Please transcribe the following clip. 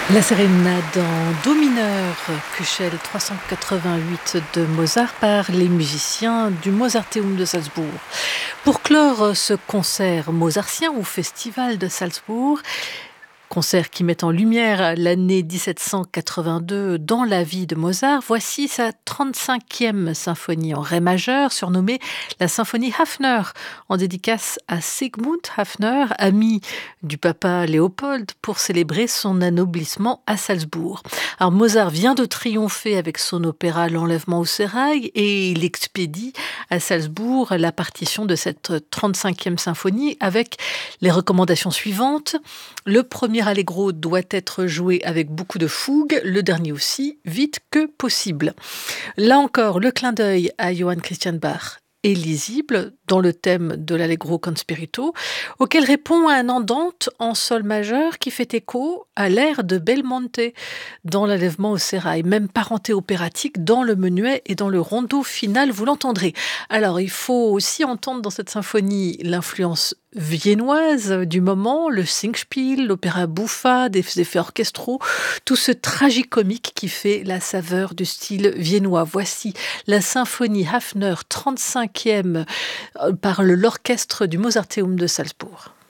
La sérénade en do mineur, Köchel 388 de Mozart par les musiciens du Mozarteum de Salzbourg. Pour clore ce concert mozartien au Festival de Salzbourg, concert qui met en lumière l'année 1782 dans la vie de Mozart, voici sa 35e symphonie en ré majeur, surnommée la symphonie Hafner, en dédicace à Sigmund Hafner, ami du papa Léopold, pour célébrer son anoblissement à Salzbourg. Alors Mozart vient de triompher avec son opéra L'Enlèvement au sérail et il expédie à Salzbourg la partition de cette 35e symphonie avec les recommandations suivantes. Le premier allegro doit être joué avec beaucoup de fougue, le dernier aussi, vite que possible. Là encore, le clin d'œil à Johann Christian Bach est lisible dans le thème de l'Allegro con spirito, auquel répond un andante en sol majeur qui fait écho à l'air de Belmonte dans l'Enlèvement au sérail, même parenté opératique dans le menuet et dans le rondo final, vous l'entendrez. Alors, il faut aussi entendre dans cette symphonie l'influence viennoise du moment, le Singspiel, l'opéra bouffa, des effets orchestraux, tout ce tragicomique qui fait la saveur du style viennois. Voici la symphonie Hafner 35e par l'orchestre du Mozarteum de Salzbourg.